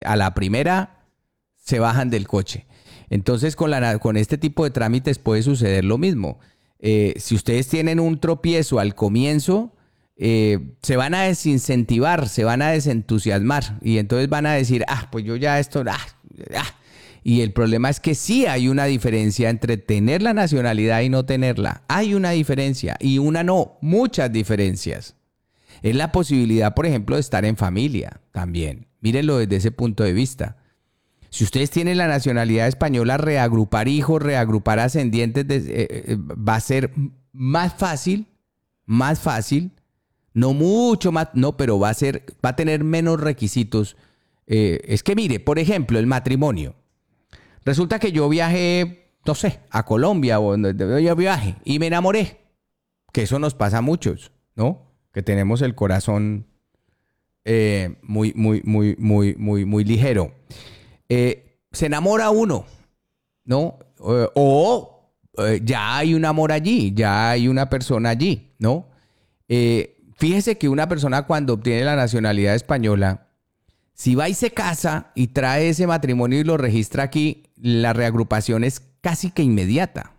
a la primera se bajan del coche. Entonces con este tipo de trámites puede suceder lo mismo. Si ustedes tienen un tropiezo al comienzo, se van a desincentivar, se van a desentusiasmar y entonces van a decir, pues yo ya esto, Y el problema es que sí hay una diferencia entre tener la nacionalidad y no tenerla. Hay una diferencia y una no, muchas diferencias. Es la posibilidad, por ejemplo, de estar en familia también. Mírenlo desde ese punto de vista. Si ustedes tienen la nacionalidad española, reagrupar hijos, reagrupar ascendientes, va a ser más fácil, no mucho más, no, pero va a tener menos requisitos. Es que mire, por ejemplo, el matrimonio. Resulta que yo viajé, no sé, a Colombia o donde yo viaje y me enamoré. Que eso nos pasa a muchos, ¿no? Que tenemos el corazón muy ligero. Se enamora uno, ¿no? Ya hay un amor allí, ya hay una persona allí, ¿no? Fíjese que una persona cuando obtiene la nacionalidad española, si va y se casa y trae ese matrimonio y lo registra aquí, la reagrupación es casi que inmediata.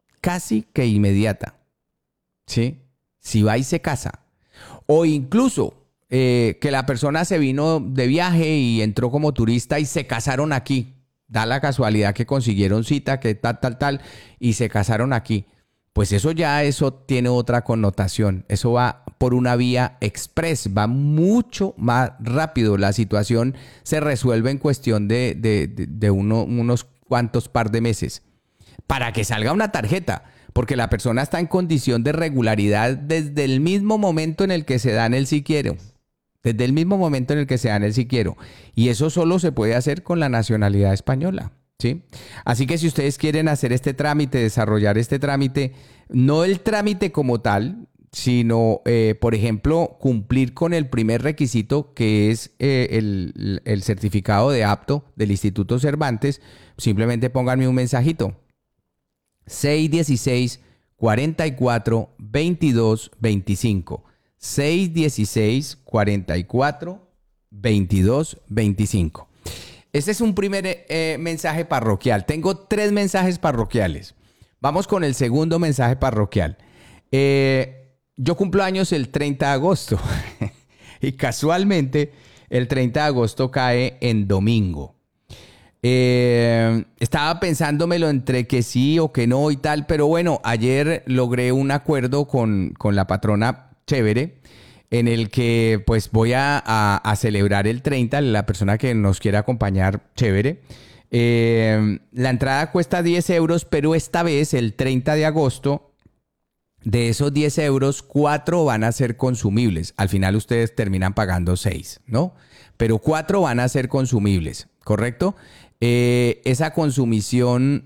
¿Sí? Si va y se casa. O incluso que la persona se vino de viaje y entró como turista y se casaron aquí. Da la casualidad que consiguieron cita, que tal, y se casaron aquí. Pues eso tiene otra connotación. Eso va por una vía express, va mucho más rápido. La situación se resuelve en cuestión de unos cuantos par de meses. Para que salga una tarjeta, porque la persona está en condición de regularidad desde el mismo momento en el que se dan el sí quiero. Y eso solo se puede hacer con la nacionalidad española. ¿Sí? Así que si ustedes quieren hacer este trámite, desarrollar este trámite, no el trámite como tal, sino, por ejemplo, cumplir con el primer requisito que es el certificado de apto del Instituto Cervantes, simplemente pónganme un mensajito. 616-44-22-25. 616-44-22-25. Este es un primer mensaje parroquial. Tengo 3 mensajes parroquiales. Vamos con el segundo mensaje parroquial. Yo cumplo años el 30 de agosto y casualmente el 30 de agosto cae en domingo. Estaba pensándomelo entre que sí o que no y tal, pero bueno, ayer logré un acuerdo con la patrona chévere, en el que pues voy a celebrar el 30, la persona que nos quiera acompañar, chévere. La entrada cuesta 10 euros, pero esta vez, el 30 de agosto, de esos 10 euros, 4 van a ser consumibles. Al final ustedes terminan pagando 6, ¿no? Pero 4 van a ser consumibles, ¿correcto? Esa consumición,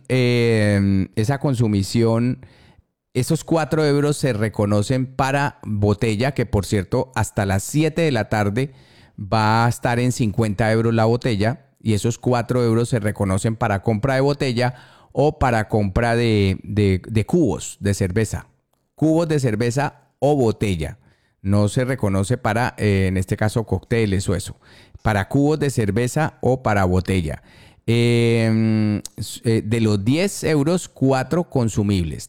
esos 4 euros se reconocen para botella, que por cierto, hasta las 7 de la tarde va a estar en 50 euros la botella, y esos 4 euros se reconocen para compra de botella o para compra de cubos de cerveza. Cubos de cerveza o botella. No se reconoce para, en este caso, cócteles o eso. Para cubos de cerveza o para botella. De los 10 euros, 4 consumibles.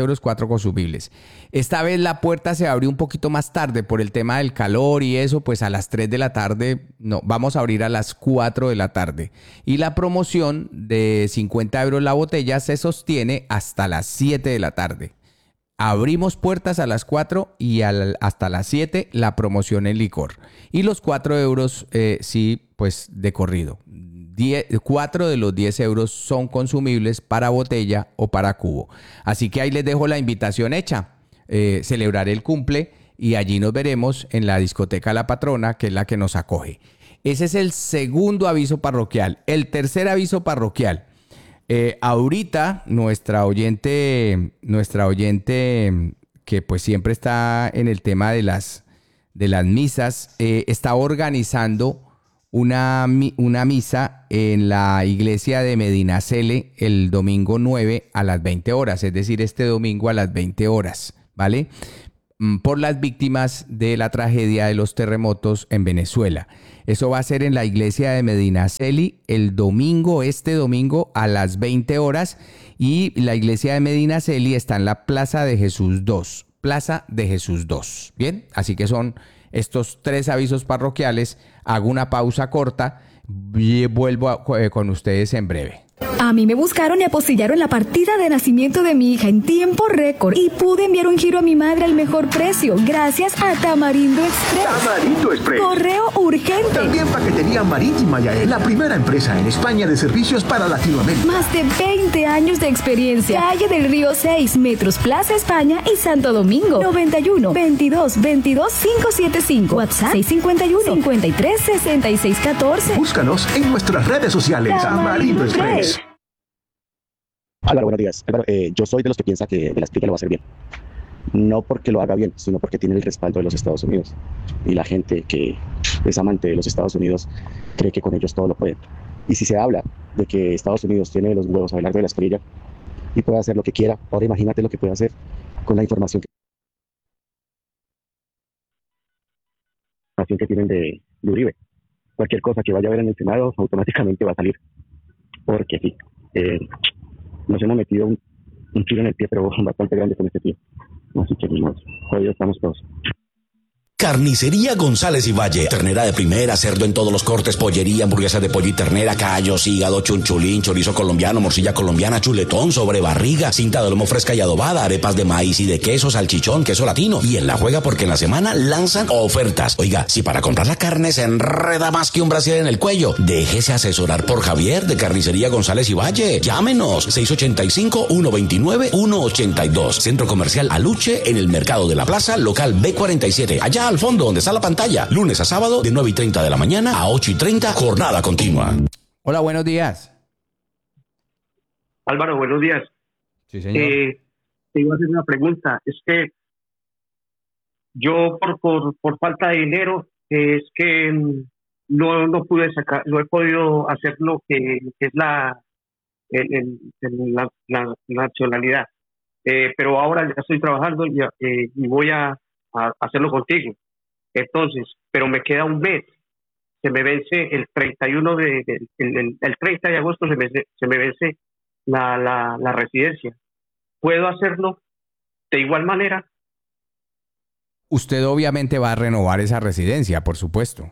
Esta vez la puerta se abrió un poquito más tarde por el tema del calor y eso, pues a las 3 de la tarde, no, vamos a abrir a las 4 de la tarde. Y la promoción de 50 euros la botella se sostiene hasta las 7 de la tarde. Abrimos puertas a las 4 y hasta las 7 la promoción en licor. Y los 4 euros, sí, pues de corrido. 4 de los 10 euros son consumibles para botella o para cubo. Así que ahí les dejo la invitación hecha. Celebraré el cumple y allí nos veremos en la discoteca La Patrona, que es la que nos acoge. Ese es el segundo aviso parroquial. El tercer aviso parroquial. Ahorita nuestra oyente que pues siempre está en el tema de las misas, está organizando una misa en la iglesia de Medinaceli el domingo 9 a las 20 horas, es decir, este domingo a las 20 horas, ¿vale? Por las víctimas de la tragedia de los terremotos en Venezuela. Eso va a ser en la iglesia de Medinaceli el domingo, este domingo a las 20 horas. Y la iglesia de Medinaceli está en la Plaza de Jesús 2. Plaza de Jesús 2. Bien, así que son estos 3 avisos parroquiales. Hago una pausa corta y vuelvo con ustedes en breve. A mí me buscaron y apostillaron la partida de nacimiento de mi hija en tiempo récord y pude enviar un giro a mi madre al mejor precio gracias a Tamarindo Express. Tamarindo Express. Correo urgente. También paquetería marítima Yael, la primera empresa en España de servicios para Latinoamérica. Más de 20 años de experiencia. Calle del Río 6, Metros Plaza España y Santo Domingo. 91 22 22 575. WhatsApp 651 53 66 14. Búscanos en nuestras redes sociales. Tamarindo Express. Álvaro, buenos días. Álvaro, yo soy de los que piensa que de las PIC lo va a hacer bien. No porque lo haga bien, sino porque tiene el respaldo de los Estados Unidos. Y la gente que es amante de los Estados Unidos cree que con ellos todo lo pueden. Y si se habla de que Estados Unidos tiene los huevos a hablar de la escalilla y puede hacer lo que quiera, ahora imagínate lo que puede hacer con la información que tienen de Uribe. Cualquier cosa que vaya a ver en el Senado automáticamente va a salir. Porque sí. Nos hemos metido un tiro en el pie, pero bastante grande con este tío. Así que, jodidos estamos todos. Carnicería González y Valle. Ternera de primera, cerdo en todos los cortes, pollería, hamburguesa de pollo y ternera, callos, hígado, chunchulín, chorizo colombiano, morcilla colombiana, chuletón, sobrebarriga, cinta de lomo fresca y adobada, arepas de maíz y de queso, salchichón, queso latino. Y en la juega porque en la semana lanzan ofertas. Oiga, si para comprar la carne se enreda más que un brasier en el cuello, déjese asesorar por Javier de Carnicería González y Valle. Llámenos 685-129-182. Centro Comercial Aluche en el Mercado de la Plaza, local B47. Allá al fondo donde está la pantalla, lunes a sábado de 9:30 de la mañana a 8:30, jornada continua. Hola, buenos días. Álvaro, buenos días. Sí, señor. Te iba a hacer una pregunta. Es que yo por falta de dinero, es que no pude sacar, no he podido hacer lo que es la nacionalidad. Pero ahora ya estoy trabajando y voy a hacerlo contigo. Entonces, pero me queda un mes. Se me vence el 31 el 30 de agosto se me vence la residencia. ¿Puedo hacerlo de igual manera? Usted obviamente va a renovar esa residencia, por supuesto.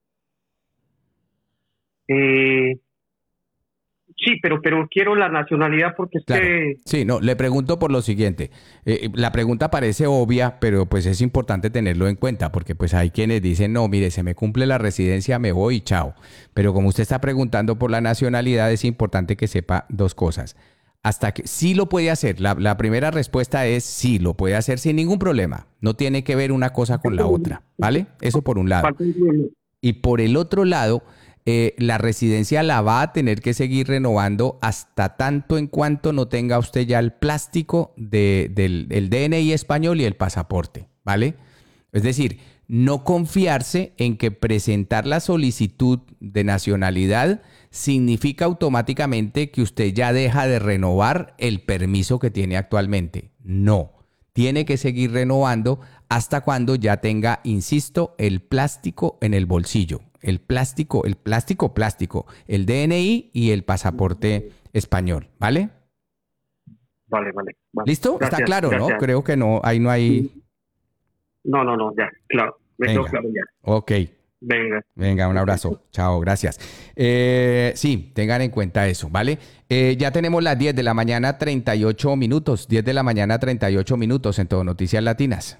Sí, pero quiero la nacionalidad porque es claro. que... Sí, no, le pregunto por lo siguiente. La pregunta parece obvia, pero pues es importante tenerlo en cuenta porque pues hay quienes dicen, no, mire, se me cumple la residencia, me voy y chao. Pero como usted está preguntando por la nacionalidad, es importante que sepa 2 cosas. Hasta que sí lo puede hacer. La primera respuesta es sí, lo puede hacer sin ningún problema. No tiene que ver una cosa con la otra, ¿vale? Eso por un lado. Y por el otro lado... la residencia la va a tener que seguir renovando hasta tanto en cuanto no tenga usted ya el plástico del DNI español y el pasaporte, ¿vale? Es decir, no confiarse en que presentar la solicitud de nacionalidad significa automáticamente que usted ya deja de renovar el permiso que tiene actualmente. No, tiene que seguir renovando hasta cuando ya tenga, insisto, el plástico en el bolsillo. El plástico, el DNI y el pasaporte español, ¿vale? Vale. ¿Listo? Gracias, Está claro, gracias. ¿no? Creo que no, ahí no hay... No, ya, claro. Me quedó claro ya. Ok. Venga, un abrazo. Chao, gracias. Sí, tengan en cuenta eso, ¿vale? Ya tenemos las 10 de la mañana, 38 minutos. 10 de la mañana, 38 minutos en Todo Noticias Latinas.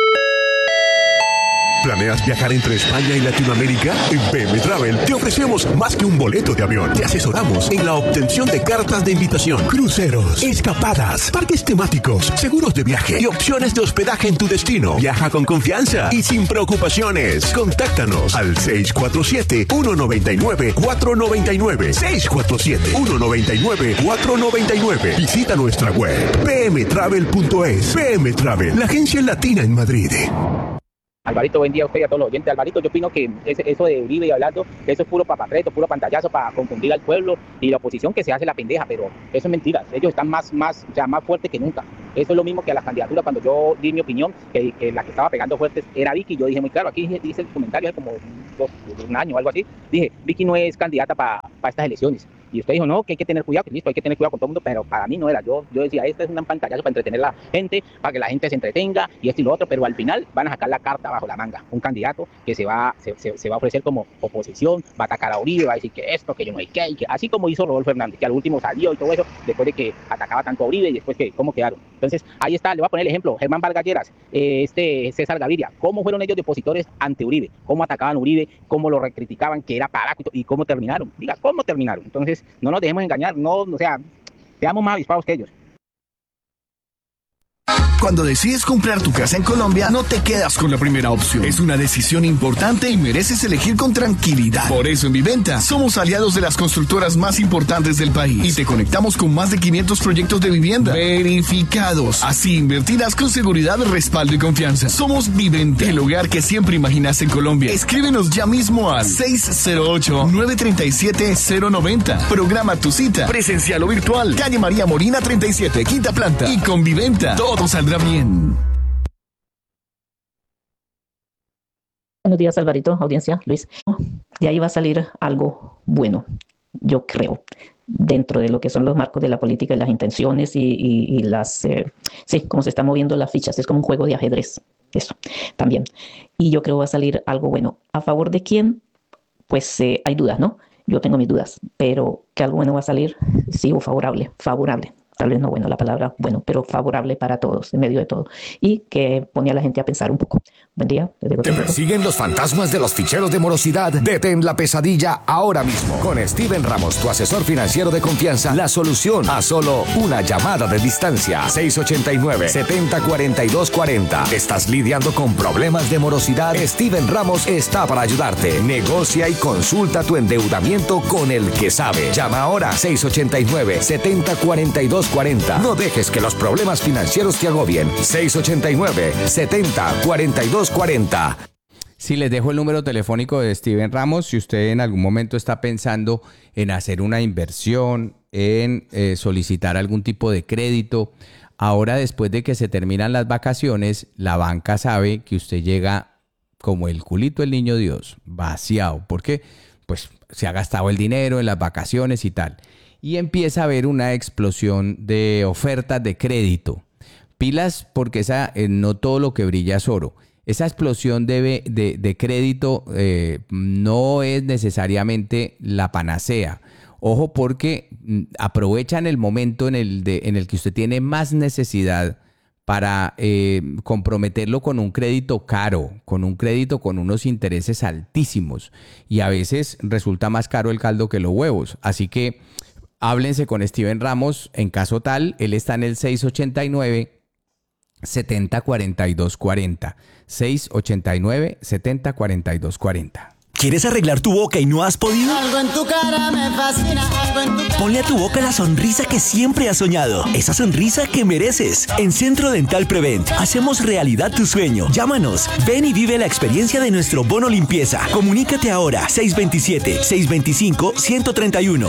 ¿Planeas viajar entre España y Latinoamérica? En PM Travel te ofrecemos más que un boleto de avión. Te asesoramos en la obtención de cartas de invitación, cruceros, escapadas, parques temáticos, seguros de viaje y opciones de hospedaje en tu destino. Viaja con confianza y sin preocupaciones. Contáctanos al 647-199-499. 647-199-499. Visita nuestra web pmtravel.es. PM Travel, la agencia latina en Madrid. Alvarito, buen día a usted y a todos los oyentes. Alvarito, yo opino que eso de Uribe y hablando, eso es puro papatreto, puro pantallazo para confundir al pueblo y la oposición que se hace la pendeja, pero eso es mentira. Ellos están más fuertes que nunca. Eso es lo mismo que a las candidaturas, cuando yo di mi opinión, que la que estaba pegando fuertes era Vicky, yo dije muy claro, aquí dice el comentario hace como un año o algo así, dije, Vicky no es candidata para estas elecciones. Y usted dijo, no, que hay que tener cuidado, que listo, hay que tener cuidado con todo el mundo, pero para mí no era. Yo decía, esta es una pantallazo para entretener a la gente, para que la gente se entretenga y esto y lo otro, pero al final van a sacar la carta bajo la manga. Un candidato que se va a ofrecer como oposición, va a atacar a Uribe, va a decir que esto, que yo no hay que, así como hizo Rodolfo Hernández, que al último salió y todo eso, después de que atacaba tanto a Uribe y después que cómo quedaron. Entonces, ahí está, le voy a poner el ejemplo, Germán Vargas Lleras, César Gaviria, cómo fueron ellos de opositores ante Uribe, cómo atacaban a Uribe, cómo lo recriticaban, que era paráquito y cómo terminaron. Diga, ¿cómo terminaron? Entonces, no nos dejemos engañar, no, o sea, seamos más avispados que ellos. Cuando decides comprar tu casa en Colombia, no te quedas con la primera opción. Es una decisión importante y mereces elegir con tranquilidad. Por eso en Viventa somos aliados de las constructoras más importantes del país y te conectamos con más de 500 proyectos de vivienda verificados. Así invertirás con seguridad, respaldo y confianza. Somos Viventa, el hogar que siempre imaginas en Colombia. Escríbenos ya mismo a 608-937-090. Programa tu cita, presencial o virtual. Calle María Molina 37, quinta planta. Y con Viventa, todo saldrá bien. Buenos días, Alvarito, audiencia, Luis. De ahí va a salir algo bueno, yo creo, dentro de lo que son los marcos de la política y las intenciones y las, sí, cómo se están moviendo las fichas. Es como un juego de ajedrez, eso también. Y yo creo que va a salir algo bueno. ¿A favor de quién? Pues hay dudas, ¿no? Yo tengo mis dudas, pero que algo bueno va a salir, sí, o favorable. Tal vez no bueno la palabra bueno, pero favorable para todos, en medio de todo, y que pone a la gente a pensar un poco. Buen día. ¿Te persiguen los fantasmas de los ficheros de morosidad? Detén la pesadilla ahora mismo. Con Steven Ramos, tu asesor financiero de confianza, la solución a solo una llamada de distancia. 689-704240. ¿Estás lidiando con problemas de morosidad? Steven Ramos está para ayudarte. Negocia y consulta tu endeudamiento con el que sabe. Llama ahora 689-704240. No dejes que los problemas financieros te agobien. 689-704240. Sí, les dejo el número telefónico de Steven Ramos. Si usted en algún momento está pensando en hacer una inversión, en solicitar algún tipo de crédito, ahora después de que se terminan las vacaciones, la banca sabe que usted llega como el culito del niño Dios, vaciado, porque pues se ha gastado el dinero en las vacaciones y tal. Y empieza a haber una explosión de ofertas de crédito. Pilas, porque no todo lo que brilla es oro. Esa explosión de crédito no es necesariamente la panacea. Ojo, porque aprovechan el momento en el que usted tiene más necesidad para comprometerlo con un crédito caro, con un crédito con unos intereses altísimos. Y a veces resulta más caro el caldo que los huevos. Así que háblense con Steven Ramos. En caso tal, él está en el 689-704240. 689-704240. ¿Quieres arreglar tu boca y no has podido? Algo en tu cara me fascina, algo en tu cara. Ponle a tu boca la sonrisa que siempre has soñado. Esa sonrisa que mereces. En Centro Dental Prevent hacemos realidad tu sueño. Llámanos. Ven y vive la experiencia de nuestro bono limpieza. Comunícate ahora. 627-625-131.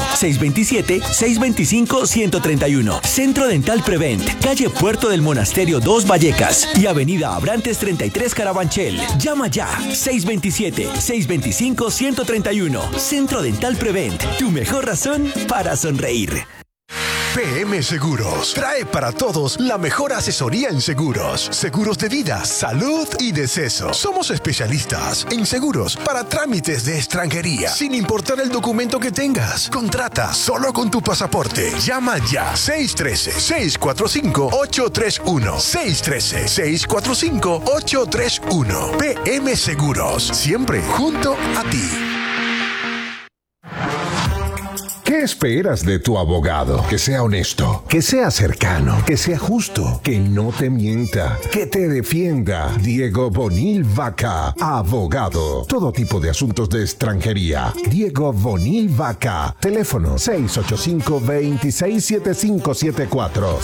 627-625-131. Centro Dental Prevent. Calle Puerto del Monasterio 2 Vallecas. Y Avenida Abrantes 33 Carabanchel. Llama ya. 627-625-131. Centro Dental Prevent, tu mejor razón para sonreír. PM Seguros trae para todos la mejor asesoría en seguros. Seguros de vida, salud y deceso. Somos especialistas en seguros para trámites de extranjería, sin importar el documento que tengas. Contrata solo con tu pasaporte. Llama ya. 613-645-831. 613-645-831. PM Seguros, siempre junto a ti. ¿Qué esperas de tu abogado? Que sea honesto, que sea cercano, que sea justo, que no te mienta, que te defienda. Diego Bonil Vaca, abogado. Todo tipo de asuntos de extranjería. Diego Bonil Vaca. Teléfono 685-267574.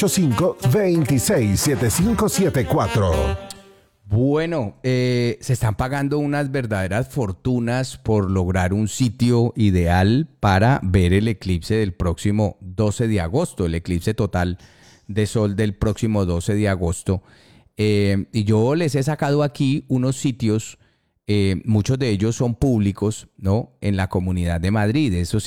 685-267574. Bueno, se están pagando unas verdaderas fortunas por lograr un sitio ideal para ver el eclipse del próximo 12 de agosto, el eclipse total de sol del próximo 12 de agosto. Y yo les he sacado aquí unos sitios muchos de ellos son públicos, ¿no? En la Comunidad de Madrid. Eso